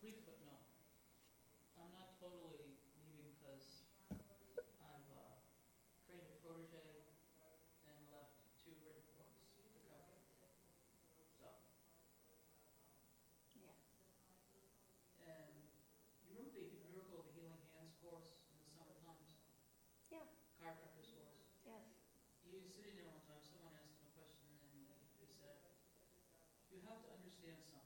brief footnote. I'm not totally leaving because I've trained a protege and left 2 written books to cover everything. So, Yeah. and you remember the Miracle of the Healing Hands course in the summer times? Yeah. Chiropractor's course. Yes. He was sitting there one time, someone asked him a question, and he said, you have to understand something.